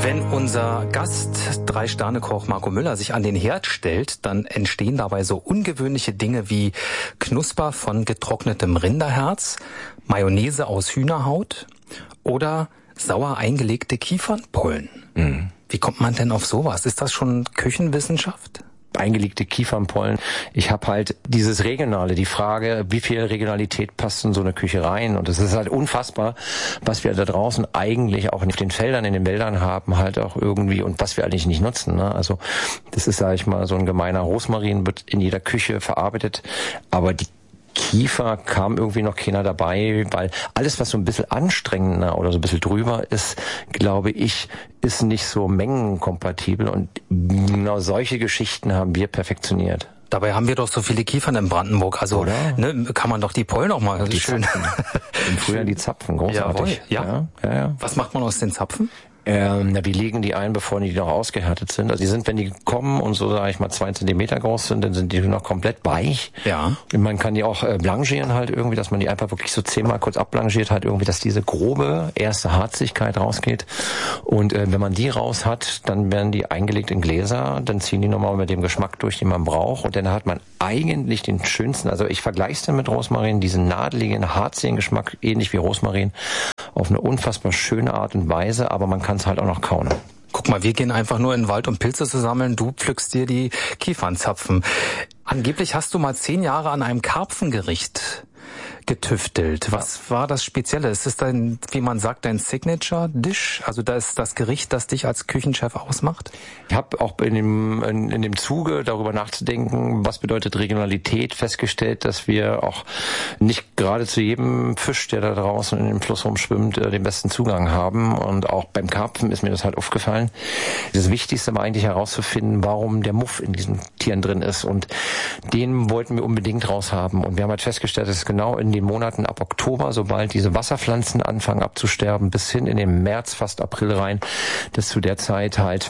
Wenn unser Gast, 3-Sterne-Koch Marco Müller, sich an den Herd stellt, dann entstehen dabei so ungewöhnliche Dinge wie Knusper von getrocknetem Rinderherz, Mayonnaise aus Hühnerhaut oder sauer eingelegte Kiefernpollen. Mhm. Wie kommt man denn auf sowas? Ist das schon Küchenwissenschaft? Eingelegte Kiefernpollen. Ich habe halt dieses Regionale, die Frage, wie viel Regionalität passt in so eine Küche rein? Und es ist halt unfassbar, was wir da draußen eigentlich auch auf den Feldern, in den Wäldern haben, halt auch irgendwie und was wir eigentlich nicht nutzen. Ne? Also das ist, sage ich mal, so ein gemeiner Rosmarin, wird in jeder Küche verarbeitet, aber die Kiefer kam irgendwie noch keiner dabei, weil alles, was so ein bisschen anstrengender oder so ein bisschen drüber ist, glaube ich, ist nicht so mengenkompatibel und genau solche Geschichten haben wir perfektioniert. Dabei haben wir doch so viele Kiefern in Brandenburg, also ne, kann man doch die Pollen auch mal die schön. Im Frühjahr die Zapfen, großartig. Jawohl, ja. Was macht man aus den Zapfen? Wir legen die ein, bevor die noch ausgehärtet sind. Also die sind, wenn die kommen und so, sage ich mal, 2 Zentimeter groß sind, dann sind die noch komplett weich. Ja. Und man kann die auch blanchieren halt irgendwie, dass man die einfach wirklich so 10-mal kurz abblanchiert halt irgendwie, dass diese grobe erste Harzigkeit rausgeht. Und wenn man die raus hat, dann werden die eingelegt in Gläser, dann ziehen die nochmal mit dem Geschmack durch, den man braucht. Und dann hat man eigentlich den schönsten, also ich vergleiche es dann mit Rosmarin, diesen nadeligen, harzigen Geschmack, ähnlich wie Rosmarin, auf eine unfassbar schöne Art und Weise, aber man kann es halt auch noch kauen. Guck mal, wir gehen einfach nur in den Wald, um Pilze zu sammeln. Du pflückst dir die Kiefernzapfen. Angeblich hast du mal 10 Jahre an einem Karpfengericht getüftelt. Was war das Spezielle? Ist es dein, wie man sagt, dein Signature-Dish? Also das ist das Gericht, das dich als Küchenchef ausmacht? Ich habe auch in dem Zuge, darüber nachzudenken, was bedeutet Regionalität, festgestellt, dass wir auch nicht gerade zu jedem Fisch, der da draußen in dem Fluss rumschwimmt, den besten Zugang haben. Und auch beim Karpfen ist mir das halt aufgefallen. Das Wichtigste war eigentlich herauszufinden, warum der Muff in diesen Tieren drin ist. Und den wollten wir unbedingt raushaben. Und wir haben halt festgestellt, dass es genau in den Monaten ab Oktober, sobald diese Wasserpflanzen anfangen abzusterben, bis hin in den März, fast April rein, dass zu der Zeit halt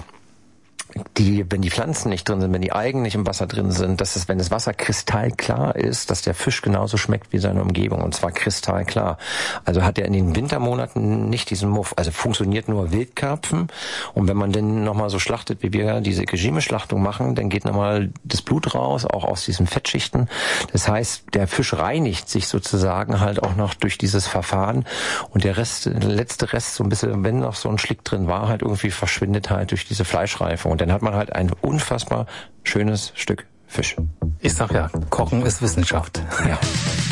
wenn die Pflanzen nicht drin sind, wenn die Algen nicht im Wasser drin sind, dass es, wenn das Wasser kristallklar ist, dass der Fisch genauso schmeckt wie seine Umgebung, und zwar kristallklar. Also hat er in den Wintermonaten nicht diesen Muff. Also funktioniert nur Wildkarpfen, und wenn man dann nochmal so schlachtet, wie wir diese Regime-Schlachtung machen, dann geht nochmal das Blut raus, auch aus diesen Fettschichten. Das heißt, der Fisch reinigt sich sozusagen halt auch noch durch dieses Verfahren, und der letzte Rest, so ein bisschen, wenn noch so ein Schlick drin war, halt irgendwie verschwindet halt durch diese Fleischreifung. Und dann hat man halt ein unfassbar schönes Stück Fisch. Ich sag ja, Kochen ist Wissenschaft. Ja.